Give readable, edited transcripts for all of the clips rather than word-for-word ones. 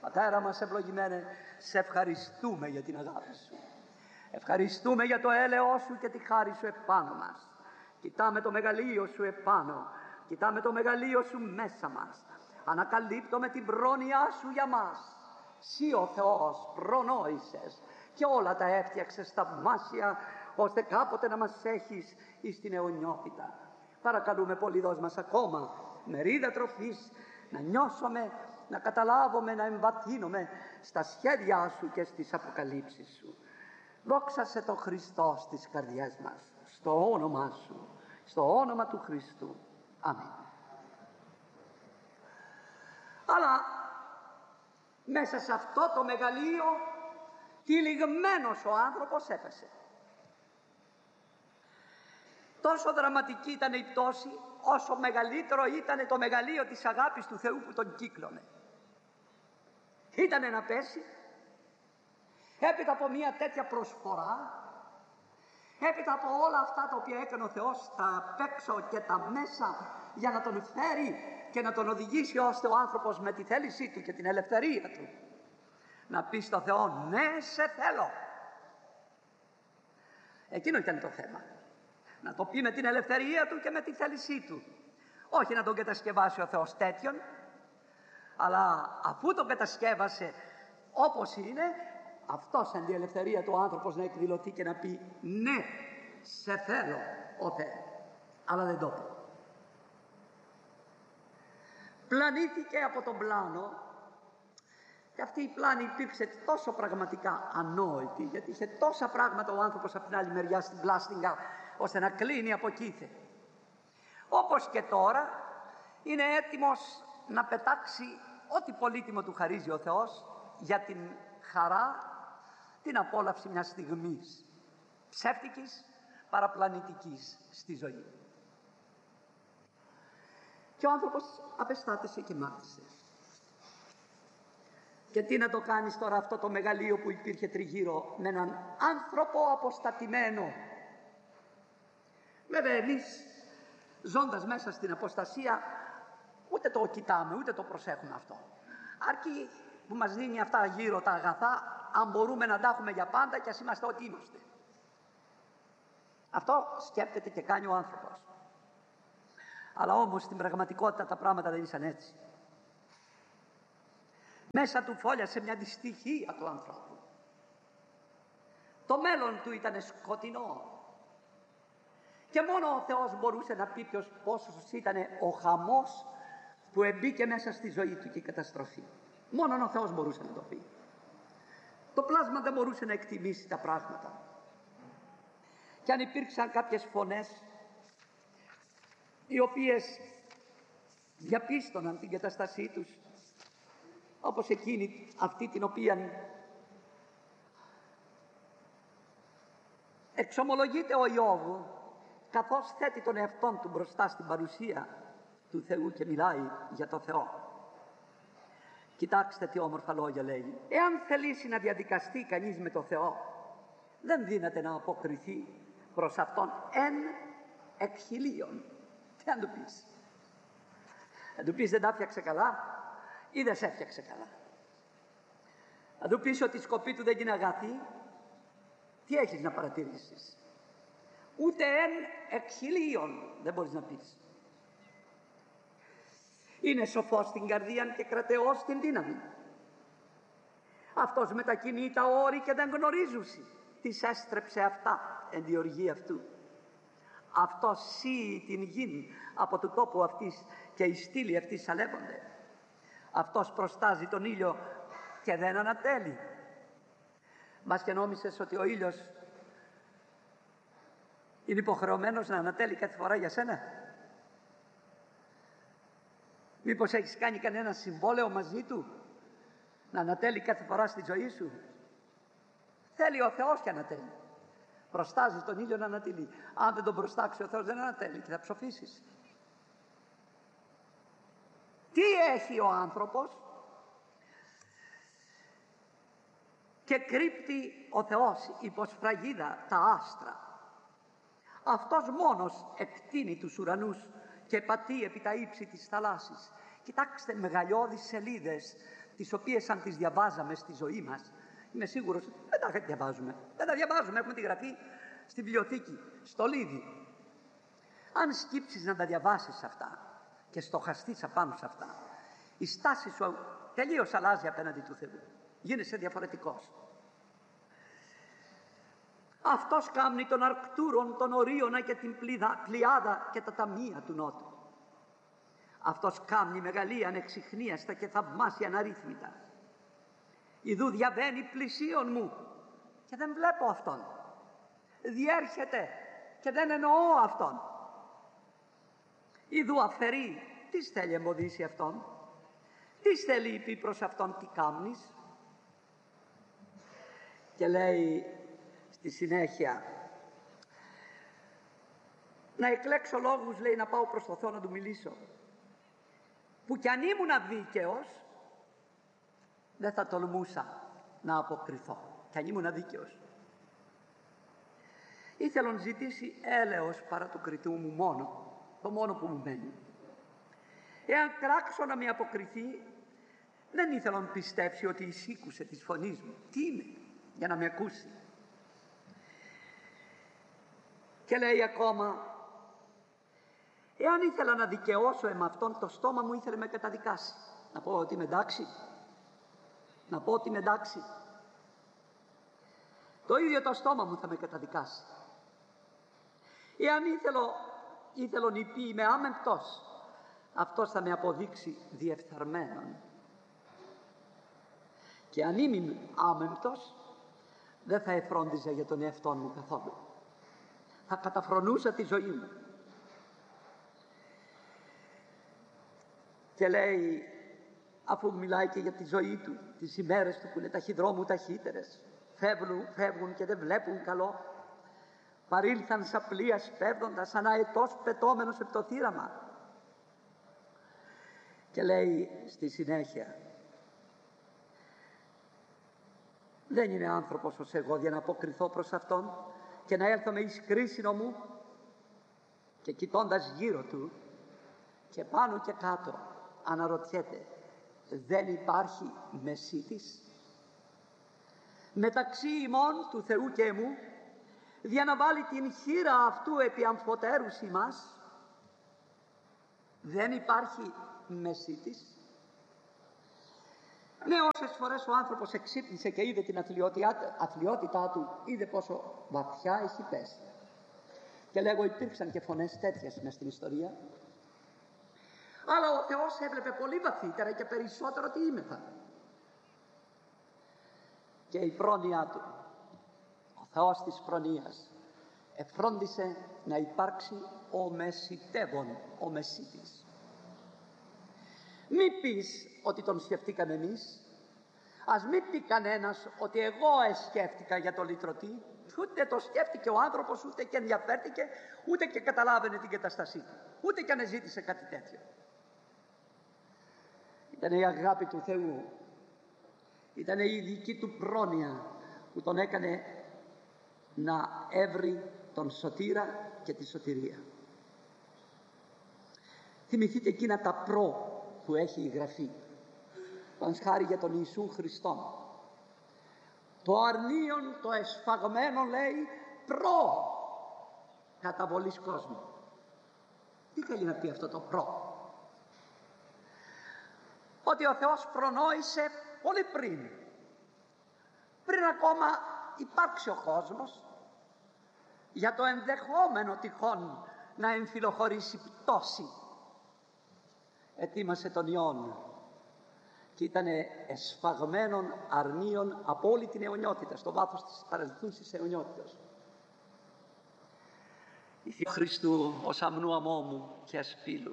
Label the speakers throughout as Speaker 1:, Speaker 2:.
Speaker 1: Πατέρα μας ευλογημένε, σε ευχαριστούμε για την αγάπη Σου. Ευχαριστούμε για το έλεος Σου και τη χάρη Σου επάνω μας. Κοιτάμε το μεγαλείο Σου επάνω. Κοιτάμε το μεγαλείο Σου μέσα μας. Ανακαλύπτουμε την πρόνοιά Σου για μας. Συ ο Θεός προνόησες και όλα τα έφτιαξες θαυμάσια, ώστε κάποτε να μας έχεις εις την αιωνιότητα. Παρακαλούμε πολύ, δώσ' μας ακόμα μερίδα τροφής, να νιώσουμε, να καταλάβουμε, να εμβαθύνουμε στα σχέδιά Σου και στις αποκαλύψεις Σου. Δόξασε το Χριστό στις καρδιές μας, στο όνομά Σου, στο όνομα του Χριστού. Αμήν. Αλλά μέσα σε αυτό το μεγαλείο τυλιγμένος ο άνθρωπος έπεσε. Τόσο δραματική ήταν η πτώση, όσο μεγαλύτερο ήταν το μεγαλείο της αγάπης του Θεού που τον κύκλωνε. Ήτανε να πέσει, έπειτα από μια τέτοια προσφορά, έπειτα από όλα αυτά τα οποία έκανε ο Θεός τα απ' έξω και τα μέσα για να τον φέρει και να τον οδηγήσει, ώστε ο άνθρωπος με τη θέλησή του και την ελευθερία του να πει στο Θεό, ναι, σε θέλω. Εκείνο ήταν το θέμα. Να το πει με την ελευθερία του και με τη θέλησή του. Όχι να τον κατασκευάσει ο Θεός τέτοιον, αλλά αφού τον κατασκεύασε όπως είναι, αυτός εν τη ελευθερία του ο άνθρωπος να εκδηλωθεί και να πει, ναι, σε θέλω ο Θεέ. Αλλά δεν το είπε. Πλανήθηκε από τον πλάνο, και αυτή η πλάνη υπήρξε τόσο πραγματικά ανόητη, γιατί είχε τόσα πράγματα ο άνθρωπος από την άλλη μεριά στην πλάστιγκα, ώστε να κλείνει από κήθε. Όπως και τώρα είναι έτοιμος να πετάξει ό,τι πολύτιμο του χαρίζει ο Θεός για την χαρά, την απόλαυση μιας στιγμής ψεύτικης, παραπλανητικής στη ζωή. Και ο άνθρωπος απεστάτησε και μάθησε. Και τι να το κάνεις τώρα αυτό το μεγαλείο που υπήρχε τριγύρω με έναν άνθρωπο αποστατημένο. Βέβαια εμείς ζώντας μέσα στην αποστασία ούτε το κοιτάμε ούτε το προσέχουμε αυτό. Αρκεί που μας δίνει αυτά γύρω τα αγαθά, αν μπορούμε να τα έχουμε για πάντα και ας είμαστε ό,τι είμαστε. Αυτό σκέφτεται και κάνει ο άνθρωπος. Αλλά όμως στην πραγματικότητα τα πράγματα δεν ήσαν έτσι. Μέσα του φόλιασε μια δυστυχία του ανθρώπου. Το μέλλον του ήταν σκοτεινό. Και μόνο ο Θεός μπορούσε να πει πόσος ήταν ο χαμός που εμπήκε μέσα στη ζωή του και η καταστροφή. Μόνο ο Θεός μπορούσε να το πει. Το πλάσμα δεν μπορούσε να εκτιμήσει τα πράγματα. Και αν υπήρξαν κάποιες φωνές οι οποίες διαπίστωναν την καταστασή τους, όπως εκείνη αυτή την οποία εξομολογείται ο Ιώβ, καθώς θέτει τον εαυτόν του μπροστά στην παρουσία του Θεού και μιλάει για το Θεό. Κοιτάξτε τι όμορφα λόγια λέει. Εάν θελήσει να διαδικαστεί κανείς με το Θεό, δεν δύναται να αποκριθεί προς Αυτόν εν εκχυλίων. Τι αν του πεις? Αν του πεις δεν τα έφτιαξε καλά ή δεν σε έφτιαξε καλά? Αν του πεις ότι η σκοπή του δεν είναι αγαθή, τι έχεις να παρατηρήσεις? Ούτε εν εκχυλίων δεν μπορείς να πεις. Είναι σοφός στην καρδία και κρατεός στην δύναμη. Αυτός μετακινεί τα όρη και δεν γνωρίζουσι. Τις έστρεψε αυτά εν τη οργή αυτού. Αυτός σύει την γη από του τόπου αυτής και οι στήλοι αυτής σαλεύονται. Αυτός προστάζει τον ήλιο και δεν ανατέλει. Μας και νόμισες ότι ο ήλιος είναι υποχρεωμένος να ανατέλει κάθε φορά για σένα? Μήπως έχεις κάνει κανένα συμβόλαιο μαζί του να ανατέλει κάθε φορά στη ζωή σου? Θέλει ο Θεός και ανατέλει. Προστάζει τον ήλιο να ανατελεί. Αν δεν τον προστάξει ο Θεός δεν ανατέλει και θα ψοφήσεις. Τι έχει ο άνθρωπος? Και κρύπτει ο Θεός υπό σφραγίδα τα άστρα. Αυτός μόνος εκτείνει τους ουρανούς και πατεί επί τα ύψη της θαλάσσης. Κοιτάξτε μεγαλειώδεις σελίδες τις οποίες αν τις διαβάζαμε στη ζωή μας, είμαι σίγουρος ότι δεν τα διαβάζουμε. Δεν τα διαβάζουμε, έχουμε τη γραφή στη βιβλιοθήκη, στο Λίδι. Αν σκύψεις να τα διαβάσεις αυτά και στοχαστείς απάνω σε αυτά, η στάση σου τελείως αλλάζει απέναντι του Θεού. Γίνεσαι διαφορετικός. Αυτός κάμνει των Αρκτούρων, των Ορίωνα και την Πλειάδα και τα ταμεία του Νότου. Αυτός κάμνει μεγαλεία ανεξιχνίαστα και θαυμάσια αναρρύθμιτα. Ιδού διαβαίνει πλησίον μου και δεν βλέπω Αυτόν. Διέρχεται και δεν εννοώ Αυτόν. Ιδού αφαιρεί, τι θέλει εμποδίσει Αυτόν. Τι θέλει πει προς Αυτόν, τι κάμνεις. Και λέει στη συνέχεια, να εκλέξω λόγους, λέει, να πάω προς το Θεό να του μιλήσω, που κι αν ήμουν δίκαιος δεν θα τολμούσα να αποκριθώ, κι αν ήμουν δίκαιος. Ήθελον ζητήσει έλεος παρά του κριτού μου μόνο, το μόνο που μου μένει. Εάν κράξω να με αποκριθεί, δεν ήθελον πιστέψει ότι εισήκουσε της φωνής μου. Τι είμαι για να με ακούσει. Και λέει ακόμα, εάν ήθελα να δικαιώσω με αυτόν, το στόμα μου ήθελε με καταδικάσει. Να πω ότι είμαι εντάξει. Να πω ότι είμαι εντάξει. Το ίδιο το στόμα μου θα με καταδικάσει. Εάν ήθελον υπή είμαι άμεμπτος, αυτός θα με αποδείξει διεφθαρμένον. Και αν ήμουν άμεμπτος, δεν θα εφρόντιζα για τον εαυτό μου καθόλου. Θα καταφρονούσα τη ζωή μου. Και λέει, αφού μιλάει και για τη ζωή του, τις ημέρες του που είναι ταχυδρόμου ταχύτερες, φεύγουν και δεν βλέπουν καλό, παρήλθαν σαν πλοία σπέβδοντας, σαν αετός πετώμενος επ' το θύραμα. Και λέει στη συνέχεια, δεν είναι άνθρωπος ως εγώ για να αποκριθώ προς Αυτόν και να έλθω με εις κρίσινο μου. Και κοιτώντας γύρω του και πάνω και κάτω αναρωτιέται, δεν υπάρχει μεσίτης μεταξύ ημών του Θεού και εμού, για να βάλει την χείρα αυτού επί αμφωτέρους ημάς. Δεν υπάρχει μεσίτης. Ναι, όσες φορές ο άνθρωπος εξύπνησε και είδε την αθλιότητά του, είδε πόσο βαθιά έχει πέσει. Και λέγω, υπήρξαν και φωνές τέτοιες μες στην ιστορία. Αλλά ο Θεός έβλεπε πολύ βαθύτερα και περισσότερο τι είμεθα. Και η πρόνοια του, ο Θεός της προνοίας, εφρόντισε να υπάρξει ο μεσιτεύων, ο μεσίτης. Μη πεις ότι τον σκεφτήκαμε εμείς, ας μην πει κανένας ότι εγώ σκέφτηκα για τον λυτρωτή, ούτε το σκέφτηκε ο άνθρωπος, ούτε και ενδιαφέρθηκε, ούτε και καταλάβαινε την καταστασή του, ούτε και αναζήτησε κάτι τέτοιο. Ήταν η αγάπη του Θεού, ήταν η δική του πρόνοια που τον έκανε να έβρει τον σωτήρα και τη σωτηρία. Θυμηθείτε εκείνα τα που έχει η Γραφή, πανσχάρι για τον Ιησού Χριστόν. Το αρνίον, το εσφαγμένο, λέει, καταβολής κόσμου. Τι θέλει να πει αυτό το Ότι ο Θεός προνόησε πολύ πριν ακόμα υπάρξει ο κόσμος, για το ενδεχόμενο τυχόν να εμφυλοχωρήσει πτώση. Ετοίμασε τον Υιόν και ήταν εσφαγμένων αρνίων από όλη την αιωνιότητα, στο βάθος της παρελθούσης αιωνιότητας. Η Θεία Χριστού ως αμνού αμόμου και ασπίλου,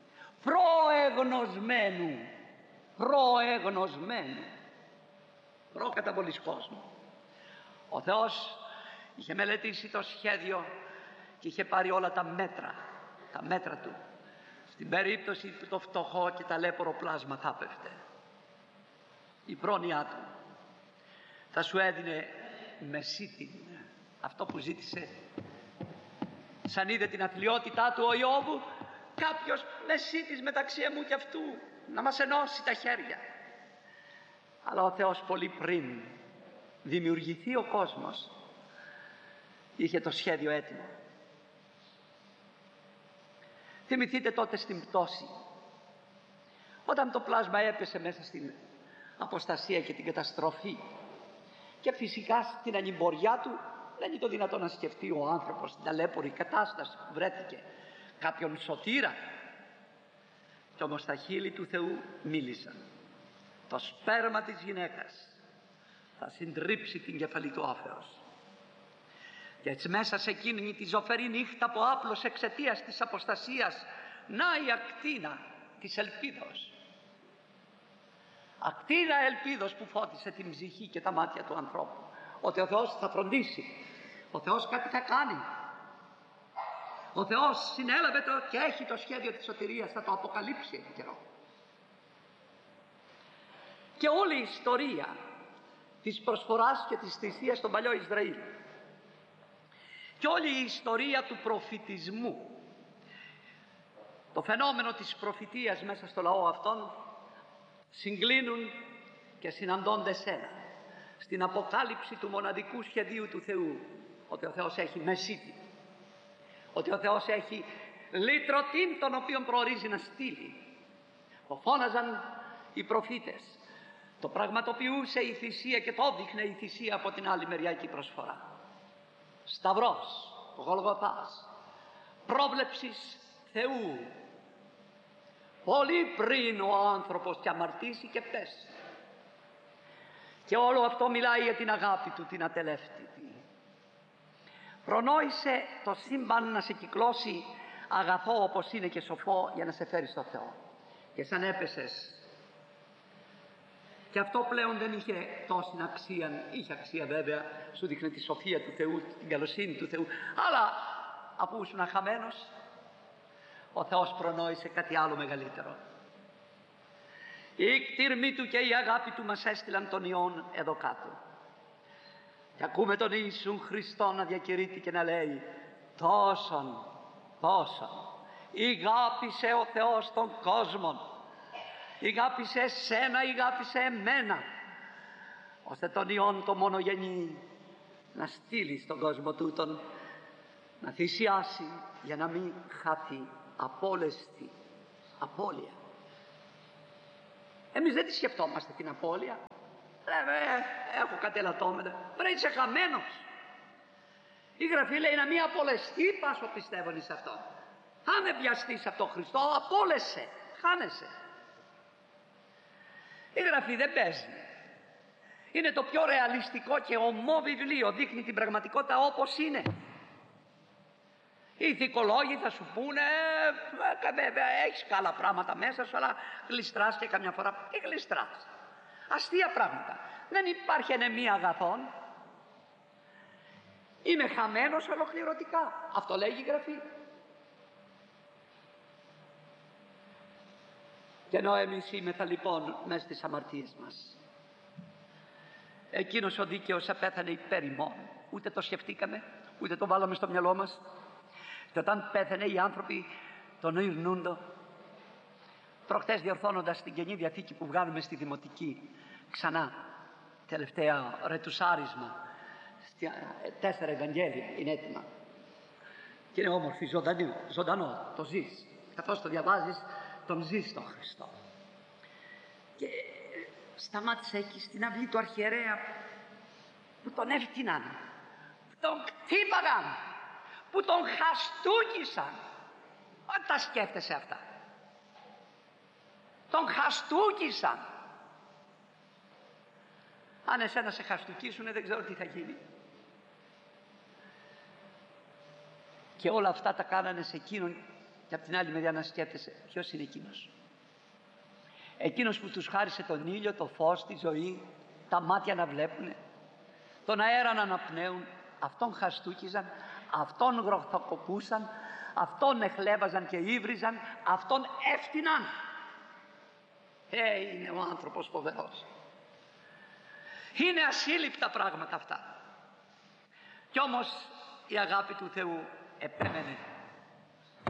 Speaker 1: προεγνωσμένου, προκαταβολής κόσμου. Ο Θεός είχε μελετήσει το σχέδιο και είχε πάρει όλα τα μέτρα του. Στην περίπτωση που το φτωχό και ταλέπορο πλάσμα θα πέφτε, η πρόνοιά του θα σου έδινε μεσίτη, αυτό που ζήτησε. Σαν είδε την αθλιότητά του ο Ιώβου, κάποιος μεσίτης μεταξύ εμού και αυτού, να μας ενώσει τα χέρια. Αλλά ο Θεός πολύ πριν δημιουργηθεί ο κόσμος είχε το σχέδιο έτοιμο. Θυμηθείτε τότε στην πτώση, όταν το πλάσμα έπεσε μέσα στην αποστασία και την καταστροφή, και φυσικά στην ανημποριά του δεν είναι το δυνατό να σκεφτεί ο άνθρωπος την ταλέπορη κατάσταση που βρέθηκε, κάποιον σωτήρα. Κι όμως τα χείλη του Θεού μίλησαν. Το σπέρμα της γυναίκας θα συντρίψει την κεφαλή του άφεως. Και έτσι μέσα σε εκείνη τη ζωφερή νύχτα που άπλωσε εξαιτίας της αποστασίας, να η ακτίνα της ελπίδος. Ακτίνα ελπίδος που φώτισε την ψυχή και τα μάτια του ανθρώπου. Ότι ο Θεός θα φροντίσει. Ο Θεός κάτι θα κάνει. Ο Θεός συνέλαβε το και έχει το σχέδιο της σωτηρίας, θα το αποκαλύψει εν καιρό. Και όλη η ιστορία της προσφοράς και της θυσίας στον παλιό Ισραήλ και όλη η ιστορία του προφητισμού, το φαινόμενο της προφητείας μέσα στο λαό αυτόν, συγκλίνουν και συναντώνται σε ένα, στην αποκάλυψη του μοναδικού σχεδίου του Θεού, ότι ο Θεός έχει μεσίτη, ότι ο Θεός έχει λυτρωτήν τον οποίον προορίζει να στείλει. Το φώναζαν οι προφήτες, το πραγματοποιούσε η θυσία και το έδειχνε η θυσία από την άλλη μεριακή προσφορά. Σταυρός, Γολγοθάς, πρόβλεψης Θεού, πολύ πριν ο άνθρωπος και αμαρτήσει και πέσει. Και όλο αυτό μιλάει για την αγάπη του την ατελεύτητη. Προνόησε το σύμπαν να σε κυκλώσει αγαθό όπως είναι και σοφό για να σε φέρει στο Θεό. Και σαν έπεσες, και αυτό πλέον δεν είχε τόση αξία, είχε αξία βέβαια, σου δείχνε τη σοφία του Θεού, την καλοσύνη του Θεού, αλλά αφού ήσουν χαμένος, ο Θεός προνόησε κάτι άλλο μεγαλύτερο. Η κτήρμη του και η αγάπη του μας έστειλαν τον Υιόν εδώ κάτω. Και ακούμε τον Ιησούν Χριστό να διακηρύττει και να λέει τόσον ηγάπησε ο Θεός τον κόσμο, ηγάπησε εσένα, ηγάπησε εμένα, ώστε τον Υιόν το μονογενή να στείλει στον κόσμο τούτον, να θυσιάσει για να μην χάθει απόλεστη απώλεια. Εμείς δεν τη σκεφτόμαστε την απώλεια. Έχω κάτι ελαττώματα. Πρέπει είσαι χαμένος. Η Γραφή λέει να μην απολεστεί πάσο πιστεύουν σε αυτό. Αν δεν πιαστείς από τον Χριστό, απόλεσαι, χάνεσαι. Η Γραφή δεν παίζει. Είναι το πιο ρεαλιστικό και ομό βιβλίο, δείχνει την πραγματικότητα όπως είναι. Οι ηθικολόγοι θα σου πούνε βέβαια έχεις καλά πράγματα μέσα σου, αλλά γλιστράς και καμιά φορά και γλιστράς. Αστεία πράγματα. Δεν υπάρχει ανεμία αγαθών. Είμαι χαμένος ολοκληρωτικά. Αυτό λέει η Γραφή. Και ενώ εμείς είμεθα λοιπόν μέσα στις αμαρτίες μας, εκείνος ο δίκαιος απέθανε υπέρ ημών. Ούτε το σκεφτήκαμε, ούτε το βάλαμε στο μυαλό μας. Και όταν πέθανε οι άνθρωποι τον ειρνούντο, προχτές διορθώνοντας την Καινή Διαθήκη που βγάλουμε στη Δημοτική, ξανά τελευταία ρετουσάρισμα, 4 Ευαγγέλια είναι έτοιμα και είναι όμορφη, ζωντανό, το ζεις. Καθώς το διαβάζεις τον ζεις τον Χριστό. Και σταμάτησε εκεί στην αυλή του αρχιερέα που τον έφτιαναν, που τον χτύπαγαν, που τον χαστούκισαν. Όταν τα σκέφτεσαι αυτά, τον χαστούκισαν. Αν εσένα σε χαστούκισουνε δεν ξέρω τι θα γίνει. Και όλα αυτά τα κάνανε σε εκείνον. Και από την άλλη μεριά να σκέφτεσαι ποιος είναι εκείνος. Εκείνος που τους χάρισε τον ήλιο, το φως, τη ζωή, τα μάτια να βλέπουνε, τον αέρα να αναπνέουν. Αυτόν χαστούκιζαν, αυτόν γροθοκοπούσαν, αυτόν εχλέβαζαν και ύβριζαν, αυτόν έφτιναν. Είναι ο άνθρωπος φοβερός. Είναι ασύλληπτα πράγματα αυτά. Κι όμως η αγάπη του Θεού επέμενε.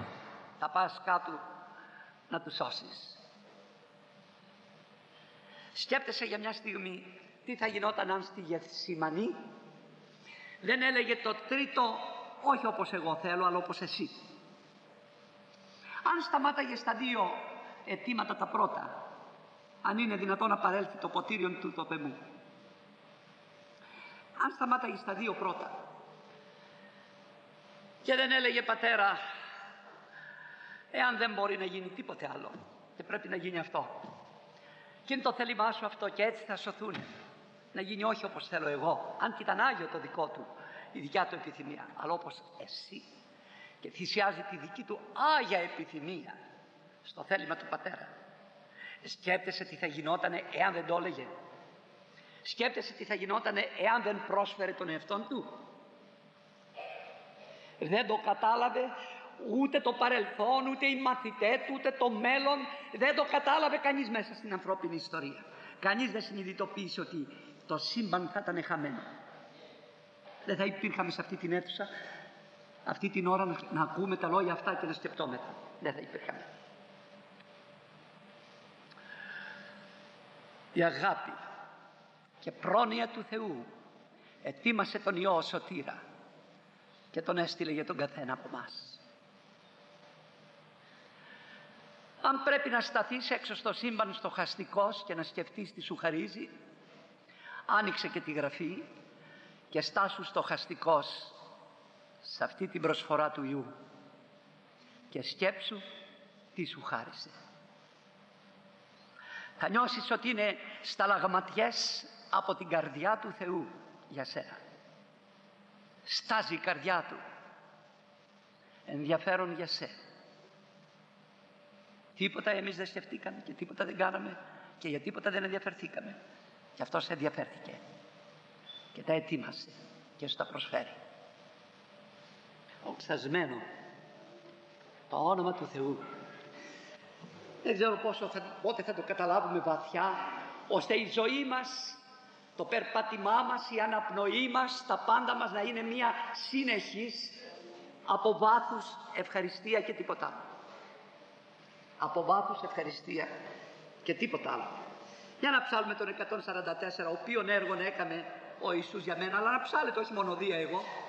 Speaker 1: Θα πας κάτω να τους σώσεις. Σκέπτεσαι για μια στιγμή τι θα γινόταν αν στη Γεθσιμανή δεν έλεγε το τρίτο όχι όπως εγώ θέλω, αλλά όπως εσύ. Αν σταμάταγε στα δύο αιτήματα τα πρώτα, αν είναι δυνατόν να παρέλθει το ποτήριον του το πεμού, αν σταμάταγε στα δύο πρώτα και δεν έλεγε πατέρα, εάν δεν μπορεί να γίνει τίποτε άλλο και πρέπει να γίνει αυτό και είναι το θέλημά σου αυτό και έτσι θα σωθούν, να γίνει όχι όπως θέλω εγώ, αν και ήταν άγιο το δικό του, η δικιά του επιθυμία, αλλά όπως εσύ, και θυσιάζει τη δική του άγια επιθυμία στο θέλημα του πατέρα. Σκέπτεσαι τι θα γινότανε εάν δεν το έλεγε? Σκέπτεσαι τι θα γινότανε εάν δεν πρόσφερε τον εαυτόν του? Δεν το κατάλαβε ούτε το παρελθόν, ούτε οι μαθητές του, ούτε το μέλλον. Δεν το κατάλαβε κανείς μέσα στην ανθρώπινη ιστορία. Κανείς δεν συνειδητοποίησε ότι το σύμπαν θα ήταν χαμένο. Δεν θα υπήρχαμε σε αυτή την αίθουσα αυτή την ώρα να ακούμε τα λόγια αυτά και να σκεπτόμεθα. Δεν θα υπήρχαμε. Η αγάπη και πρόνοια του Θεού ετοίμασε τον Υιό ως σωτήρα και τον έστειλε για τον καθένα από εμάς. Αν πρέπει να σταθείς έξω στο σύμπαν στοχαστικός και να σκεφτείς τι σου χαρίζει, άνοιξε και τη Γραφή και στάσου στοχαστικός σε αυτή την προσφορά του Υιού και σκέψου τι σου χάρισε. Θα νιώσεις ότι είναι σταλαγματιές από την καρδιά του Θεού για σένα. Στάζει η καρδιά του ενδιαφέρον για σένα. Τίποτα εμείς δεν σκεφτήκαμε και τίποτα δεν κάναμε και για τίποτα δεν ενδιαφερθήκαμε. Και αυτός ενδιαφέρθηκε και τα ετοίμασε και σου τα προσφέρει. Οξασμένο το όνομα του Θεού. Δεν ξέρω πότε θα το καταλάβουμε βαθιά, ώστε η ζωή μας, το περπάτημά μας, η αναπνοή μας, τα πάντα μας να είναι μια συνεχής από βάθους ευχαριστία και τίποτα άλλο. Από βάθους ευχαριστία και τίποτα άλλο. Για να ψάλουμε τον 144, ο οποίον έργον έκαμε ο Ιησούς για μένα, αλλά να ψάλετε όχι μονοδία εγώ.